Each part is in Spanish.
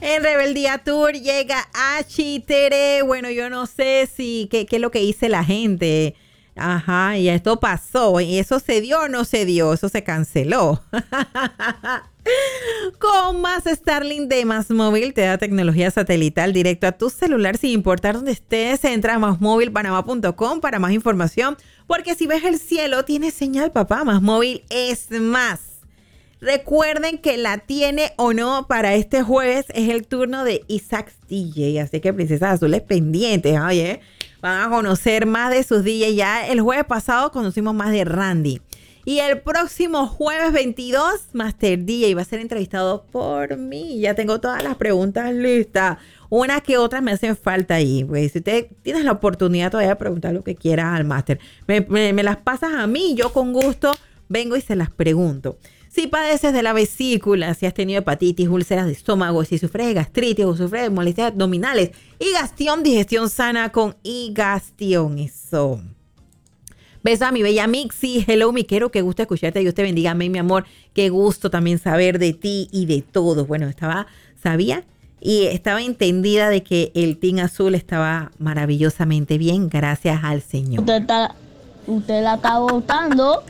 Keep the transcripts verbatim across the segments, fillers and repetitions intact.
En Rebeldía Tour llega Achi Tere. Bueno, yo no sé si qué, qué es lo que dice la gente. Ajá, y esto pasó. ¿Y eso se dio o no se dio? Eso se canceló. Con más Starlink de Más Móvil te da tecnología satelital directo a tu celular sin importar dónde estés. Entra a más móvil panamá punto com para más información. Porque si ves el cielo, tiene señal, papá. Más Móvil es más. Recuerden que la tiene o no para este jueves es el turno de Isaac D J. Así que Princesas Azules pendientes, oye. Van a conocer más de sus D J. Ya el jueves pasado conocimos más de Randy. Y el próximo jueves veintidós, Master D J va a ser entrevistado por mí. Ya tengo todas las preguntas listas. Unas que otras me hacen falta ahí. Pues si usted tienes la oportunidad todavía de preguntar lo que quieras al Master, me, me, me las pasas a mí. Yo con gusto vengo y se las pregunto. Si padeces de la vesícula, si has tenido hepatitis, úlceras de estómago, si sufres de gastritis o sufres de molestias abdominales, Igastión, digestión sana con Igastión. Eso. Beso a mi bella Mixi. Hello, mi quiero, qué gusto escucharte. Dios te bendiga. Amén, mi amor. Qué gusto también saber de ti y de todos. Bueno, estaba, sabía y estaba entendida de que el Team Azul estaba maravillosamente bien. Gracias al Señor. Usted está... Usted la está votando.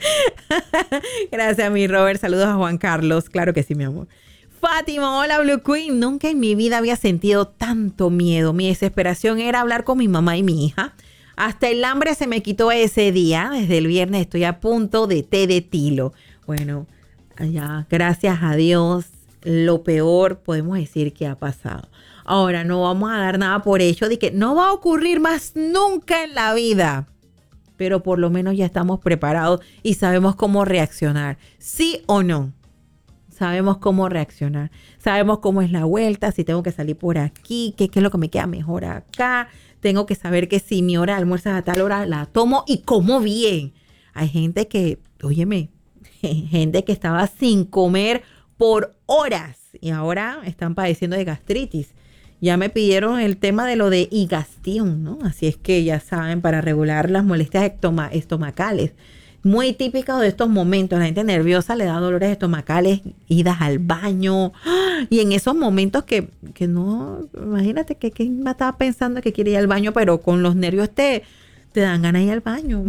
Gracias, mi Robert. Saludos a Juan Carlos. Claro que sí, mi amor. Fátima, hola, Blue Queen. Nunca en mi vida había sentido tanto miedo. Mi desesperación era hablar con mi mamá y mi hija. Hasta el hambre se me quitó ese día. Desde el viernes estoy a punto de té de tilo. Bueno, ya, gracias a Dios, lo peor podemos decir que ha pasado. Ahora, no vamos a dar nada por hecho de que no va a ocurrir más nunca en la vida. Pero por lo menos ya estamos preparados y sabemos cómo reaccionar. ¿Sí o no? Sabemos cómo reaccionar. Sabemos cómo es la vuelta, si tengo que salir por aquí, qué, qué es lo que me queda mejor acá. Tengo que saber que si mi hora de almuerzo a tal hora la tomo y como bien. Hay gente que, óyeme, gente que estaba sin comer por horas y ahora están padeciendo de gastritis. Ya me pidieron el tema de lo de Igastión, ¿no? Así es que ya saben, para regular las molestias estoma- estomacales. Muy típico de estos momentos. La gente nerviosa le da dolores estomacales, idas al baño. Y en esos momentos que, que no, imagínate que, que me estaba pensando que quiere ir al baño, pero con los nervios te, te dan ganas de ir al baño.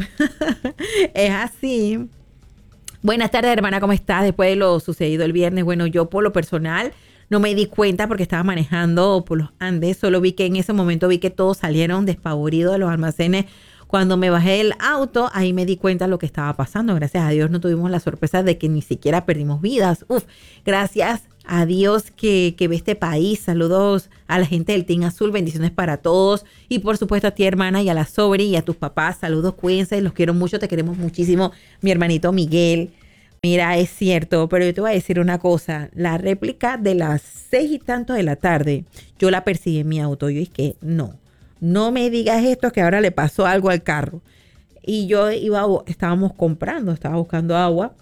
Es así. Buenas tardes, hermana, ¿cómo estás? Después de lo sucedido el viernes, bueno, yo por lo personal no me di cuenta porque estaba manejando por los Andes. Solo vi que en ese momento vi que todos salieron despavoridos de los almacenes. Cuando me bajé del auto, ahí me di cuenta de lo que estaba pasando. Gracias a Dios no tuvimos la sorpresa de que ni siquiera perdimos vidas. Uf, gracias a Dios que, que ve este país. Saludos a la gente del Team Azul. Bendiciones para todos. Y por supuesto a ti, hermana, y a la Sobri y a tus papás. Saludos, cuídense. Los quiero mucho. Te queremos muchísimo. Mi hermanito Miguel. Mira, es cierto, pero yo te voy a decir una cosa. La réplica de las seis y tanto de la tarde, yo la percibí en mi auto. Yo dije, no, no me digas esto que ahora le pasó algo al carro. Y yo iba, estábamos comprando, estaba buscando agua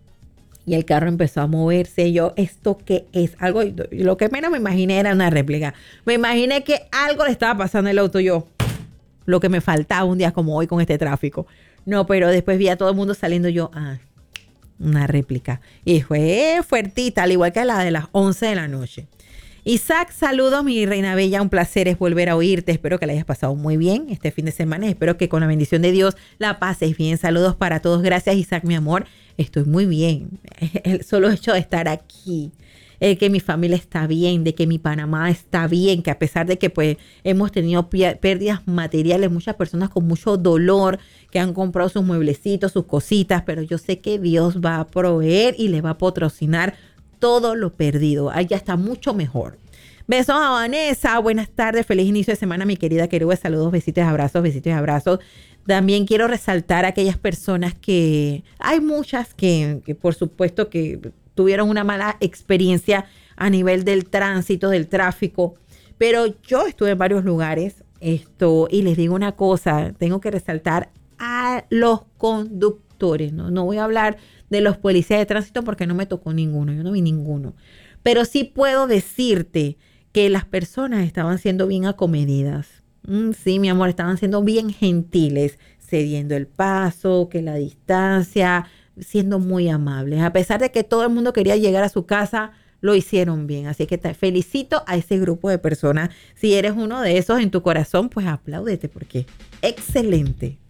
y el carro empezó a moverse. Yo, ¿esto qué es? Algo, lo que menos me imaginé era una réplica. Me imaginé que algo le estaba pasando al auto. Yo, lo que me faltaba un día como hoy con este tráfico. No, pero después vi a todo el mundo saliendo. Yo, ah, una réplica. Y fue fuertita, al igual que la de las once de la noche. Isaac, saludos, mi reina bella. Un placer es volver a oírte. Espero que la hayas pasado muy bien este fin de semana. Espero que con la bendición de Dios la pases bien. Saludos para todos. Gracias, Isaac, mi amor. Estoy muy bien. El solo hecho de estar aquí, el que mi familia está bien, de que mi Panamá está bien, que a pesar de que pues hemos tenido pérdidas materiales, muchas personas con mucho dolor que han comprado sus mueblecitos, sus cositas, pero yo sé que Dios va a proveer y le va a patrocinar todo lo perdido. Allá está mucho mejor. Besos a Vanessa. Buenas tardes. Feliz inicio de semana, mi querida Querube. Saludos, besitos, abrazos, besitos y abrazos. También quiero resaltar a aquellas personas que... Hay muchas que, que por supuesto que tuvieron una mala experiencia a nivel del tránsito, del tráfico. Pero yo estuve en varios lugares esto y les digo una cosa. Tengo que resaltar a los conductores. No, no voy a hablar de los policías de tránsito porque no me tocó ninguno. Yo no vi ninguno. Pero sí puedo decirte que las personas estaban siendo bien acomedidas. Mm, sí, mi amor, estaban siendo bien gentiles, cediendo el paso, que la distancia, siendo muy amables. A pesar de que todo el mundo quería llegar a su casa, lo hicieron bien. Así que te felicito a ese grupo de personas. Si eres uno de esos en tu corazón, pues apláudete porque excelente.